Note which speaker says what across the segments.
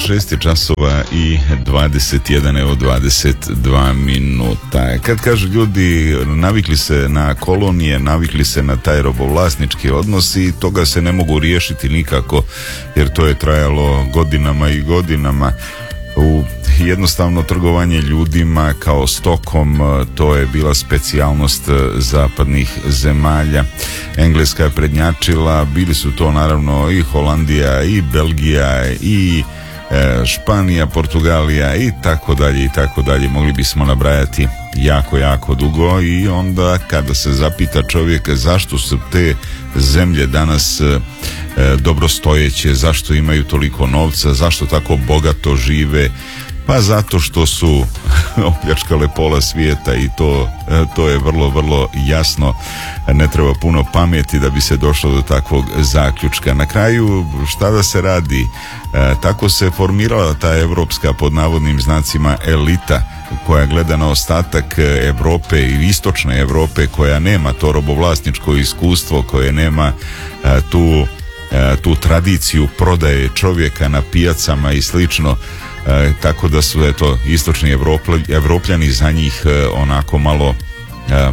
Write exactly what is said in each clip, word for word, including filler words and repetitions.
Speaker 1: šest časova i dvadeset jedan, evo dvadeset dva minuta. Kad kažu ljudi, navikli se na kolonije, navikli se na taj robovlasnički odnos i toga se ne mogu riješiti nikako, jer to je trajalo godinama i godinama. U jednostavno trgovanje ljudima kao stokom, to je bila specijalnost zapadnih zemalja. Engleska je prednjačila, bili su to naravno i Holandija i Belgija i e, Španija, Portugalija i tako dalje i tako dalje. Mogli bismo nabrajati jako, jako dugo i onda kada se zapita čovjek zašto su te zemlje danas e, dobrostojeće, zašto imaju toliko novca, zašto tako bogato žive, pa zato što su opljačkale pola svijeta i to, to je vrlo, vrlo jasno. Ne treba puno pameti da bi se došlo do takvog zaključka. Na kraju, šta da se radi? E, tako se formirala ta evropska, pod navodnim znacima, elita koja gleda na ostatak Europe i istočne Europe, koja nema to robovlasničko iskustvo, koje nema e, tu, e, tu tradiciju prodaje čovjeka na pijacama i slično. E, tako da su eto istočni Evropljani za njih e, onako malo e,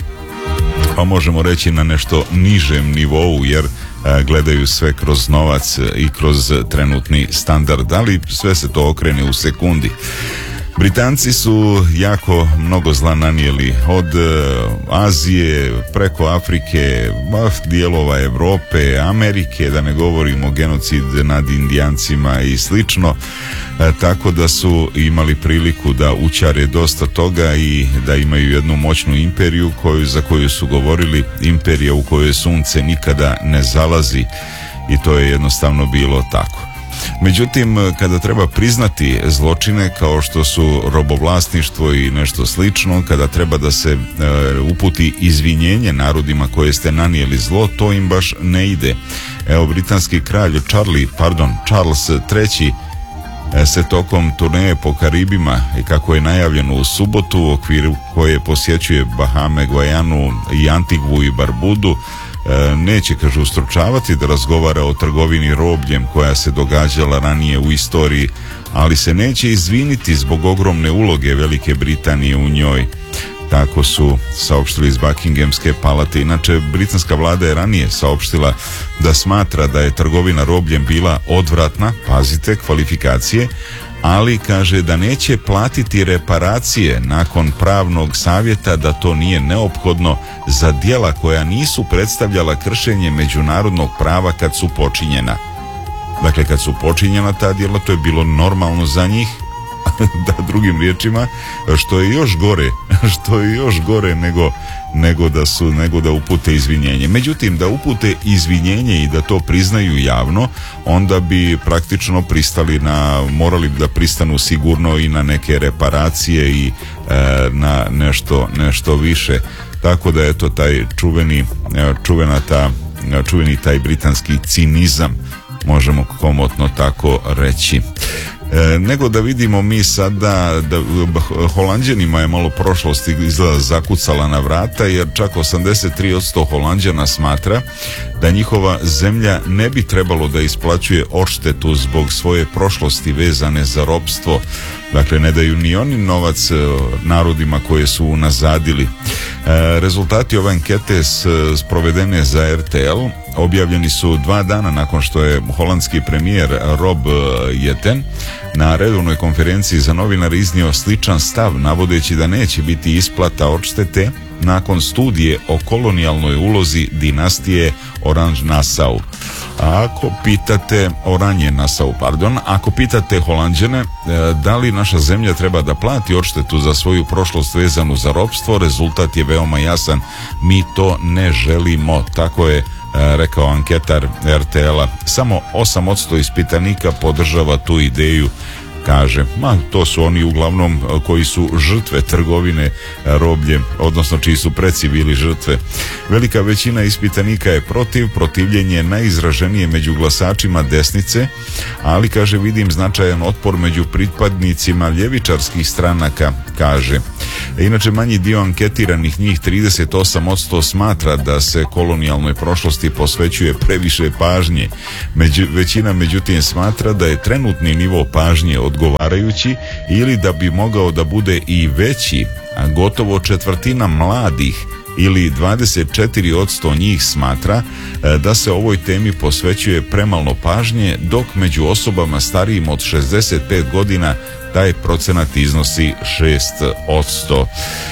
Speaker 1: pa možemo reći na nešto nižem nivou, jer e, gledaju sve kroz novac i kroz trenutni standard, ali sve se to okrene u sekundi. Britanci su jako mnogo zla nanijeli od Azije preko Afrike, dijelova Europe, Amerike, da ne govorimo genocid nad Indijancima i slično, e, tako da su imali priliku da učare dosta toga i da imaju jednu moćnu imperiju koju, za koju su govorili imperija u kojoj sunce nikada ne zalazi, i to je jednostavno bilo tako. Međutim, kada treba priznati zločine kao što su robovlasništvo i nešto slično, kada treba da se e, uputi izvinjenje narodima koje ste nanijeli zlo, to im baš ne ide. Evo, britanski kralj Charlie, pardon, Charles treći e, se tokom turneje po Karibima, i kako je najavljeno u subotu, u okviru koje posjećuje Bahame, Gvajanu i Antigvu i Barbudu, neće, kažu, ustručavati da razgovara o trgovini robljem koja se događala ranije u istoriji, ali se neće izviniti zbog ogromne uloge Velike Britanije u njoj. Tako su saopštili iz Buckinghamske palate. Inače, britanska vlada je ranije saopštila da smatra da je trgovina robljem bila odvratna, pazite, kvalifikacije, ali kaže da neće platiti reparacije nakon pravnog savjeta da to nije neophodno za djela koja nisu predstavljala kršenje međunarodnog prava kad su počinjena. Dakle, kad su počinjena ta djela, to je bilo normalno za njih, da drugim riječima, što je još gore, što je još gore nego, nego da su, nego da upute izvinjenje. Međutim, da upute izvinjenje i da to priznaju javno, onda bi praktično pristali na, morali da pristanu sigurno i na neke reparacije i e, na nešto, nešto više. Tako da je to taj čuveni, čuvena ta, čuveni taj britanski cinizam, možemo komotno tako reći. E, nego da vidimo mi sada da Holanđanima je malo prošlost izgleda zakucala na vrata, jer čak osamdeset tri posto Holanđana smatra da njihova zemlja ne bi trebalo da isplaćuje odštetu zbog svoje prošlosti vezane za ropstvo. Dakle, ne daju ni oni novac narodima koje su unazadili. E, rezultati ove ankete sprovedene za R T L objavljeni su dva dana nakon što je holandski premijer Rob Jetten na redovnoj konferenciji za novinare iznio sličan stav, navodeći da neće biti isplata odštete nakon studije o kolonijalnoj ulozi dinastije Orange-Nassau. A ako pitate Oranje-Nassau, pardon, ako pitate Holanđane da li naša zemlja treba da plati odštetu za svoju prošlost vezanu za ropstvo, rezultat je veoma jasan: mi to ne želimo. Tako je rekao anketar R T L-a. Samo osam posto ispitanika podržava tu ideju kaže. Ma, to su oni uglavnom koji su žrtve trgovine robljem, odnosno čiji su preci bili žrtve. Velika većina ispitanika je protiv, protivljenje je najizraženije među glasačima desnice, ali, kaže, vidim značajan otpor među pripadnicima ljevičarskih stranaka, kaže. Inače, manji dio anketiranih, njih trideset osam posto, smatra da se kolonijalnoj prošlosti posvećuje previše pažnje. Među, većina međutim smatra da je trenutni nivo pažnje odgovarajući ili da bi mogao da bude i veći, a gotovo četvrtina mladih ili dvadeset četiri posto njih smatra da se ovoj temi posvećuje premalo pažnje, dok među osobama starijim od šezdeset pet godina taj procenat iznosi šest posto.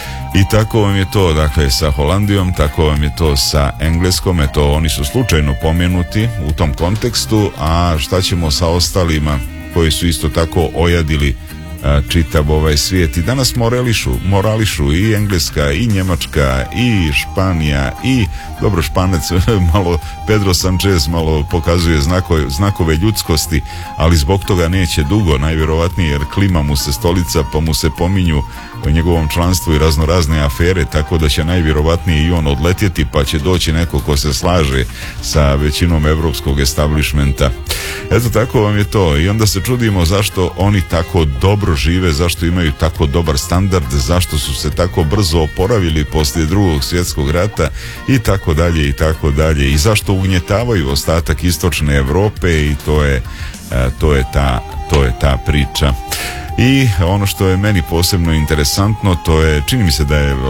Speaker 1: I tako vam je to, dakle, sa Holandijom, tako vam je to sa Engleskom, eto, oni su slučajno pomenuti u tom kontekstu, a šta ćemo sa ostalima koji su isto tako ojadili a, čitav ovaj svijet. I danas morališu, morališu i Engleska, i Njemačka, i Španija, i, dobro, Španac, malo, Pedro Sanchez malo pokazuje znakove, znakove ljudskosti, ali zbog toga neće dugo, najvjerovatnije, jer klima mu se stolica, pa mu se pominju o njegovom članstvu i razno razne afere, tako da će najvjerovatnije i on odletjeti, pa će doći neko ko se slaže sa većinom evropskog establishmenta. Eto, tako vam je to. I onda se čudimo zašto oni tako dobro žive, zašto imaju tako dobar standard, zašto su se tako brzo oporavili poslije drugog svjetskog rata i tako dalje i tako dalje. I zašto ugnjetavaju ostatak istočne Europe, i to je, to je ta, to je ta priča. I ono što je meni posebno interesantno, to je, čini mi se da je uh,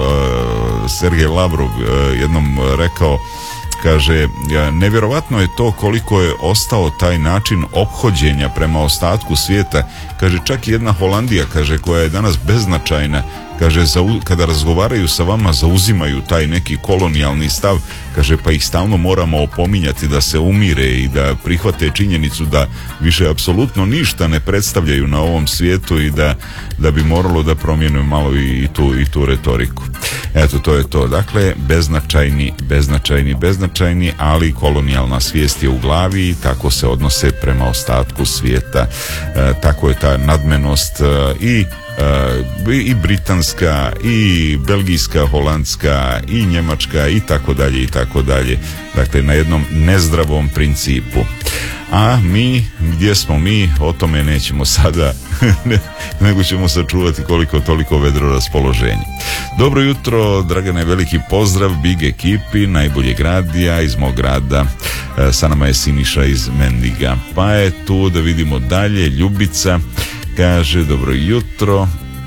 Speaker 1: Sergej Lavrov uh, jednom rekao, kaže, nevjerovatno je to koliko je ostao taj način ophođenja prema ostatku svijeta. Kaže, čak i jedna Holandija, kaže, koja je danas beznačajna, kaže, za, kada razgovaraju sa vama zauzimaju taj neki kolonijalni stav, kaže, pa ih stalno moramo opominjati da se umire i da prihvate činjenicu da više apsolutno ništa ne predstavljaju na ovom svijetu i da, da bi moralo da promijene malo i, i, tu, i tu retoriku. Eto, to je to. Dakle, beznačajni, beznačajni, beznačajni, ali kolonijalna svijest je u glavi i tako se odnose prema ostatku svijeta. E, tako je ta nadmenost e, i Uh, i britanska, i belgijska, holandska, i njemačka, i tako dalje, i tako dalje. Dakle, na jednom nezdravom principu. A mi, gdje smo mi, o tome nećemo sada, nego ćemo sačuvati koliko toliko vedro raspoloženje. Dobro jutro, Dragane, veliki pozdrav Big ekipi, najboljeg radija iz mog grada. E, sa nama je Siniša iz Mendiga. Pa je tu, da vidimo dalje, Ljubica kaže, dobro jutro.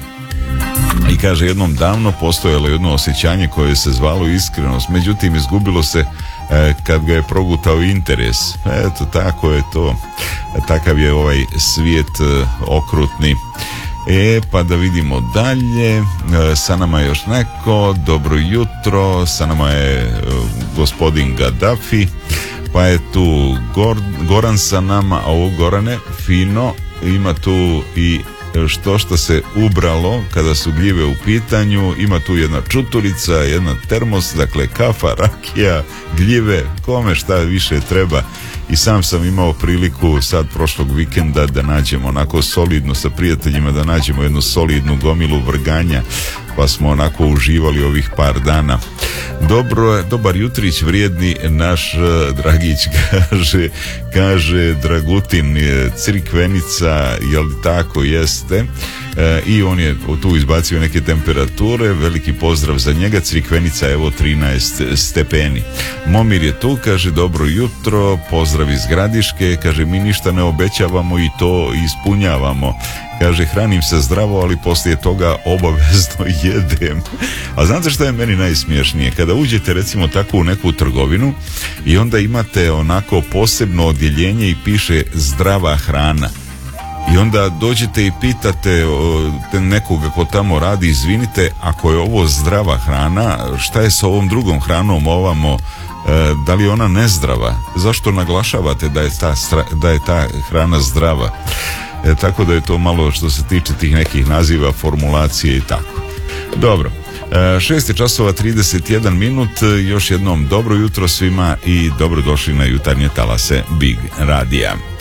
Speaker 1: I kaže, jednom davno postojalo jedno osjećanje koje se zvalo iskrenost, međutim izgubilo se e, kad ga je progutao interes. Eto, tako je to. Takav je ovaj svijet e, okrutni. E, pa da vidimo dalje. E, sa nama je još neko. Dobro jutro. Sa nama je e, gospodin Gaddafi. Pa je tu Gor, Goran sa nama. A ovo, Gorane, fino. Ima tu i što što se ubralo kada su gljive u pitanju. Ima tu jedna čuturica, jedna termos, dakle kafa, rakija, gljive, kome šta više treba. I sam sam imao priliku sad prošlog vikenda da nađemo onako solidno sa prijateljima, da nađemo jednu solidnu gomilu vrganja, pa smo onako uživali ovih par dana. Dobro, dobar jutrić, vrijedni naš Dragić, kaže, kaže Dragutin, Crikvenica, jel tako jeste? E, i on je tu izbacio neke temperature, veliki pozdrav za njega. Crikvenica, evo, trinaest stepeni. Momir je tu, kaže, dobro jutro, pozdrav iz Gradiške, kaže, mi ništa ne obećavamo i to ispunjavamo. Kaže, hranim se zdravo, ali poslije toga obavezno jedem. A znate što je meni najsmiješnije? Kada uđete recimo tako u neku trgovinu i onda imate onako posebno odjeljenje i piše zdrava hrana. I onda dođete i pitate o, nekoga ko tamo radi, izvinite, ako je ovo zdrava hrana, šta je sa ovom drugom hranom ovamo? E, da li je ona nezdrava? Zašto naglašavate da je ta, da je ta hrana zdrava? E, tako da je to malo što se tiče tih nekih naziva, formulacije i tako. Dobro, e, šest je časova trideset jedan minut, još jednom dobro jutro svima i dobrodošli na jutarnje talase Big Radija.